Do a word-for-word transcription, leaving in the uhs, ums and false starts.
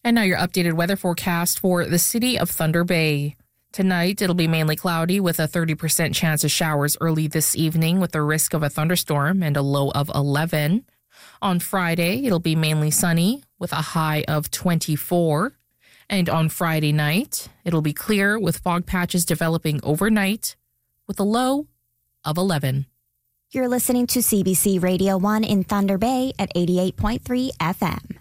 And now your updated weather forecast for the city of Thunder Bay. Tonight, it'll be mainly cloudy with a thirty percent chance of showers early this evening with the risk of a thunderstorm and a low of eleven. On Friday, it'll be mainly sunny with a high of twenty-four. And on Friday night, it'll be clear with fog patches developing overnight with a low of eleven. You're listening to C B C Radio one in Thunder Bay at eighty-eight point three F M.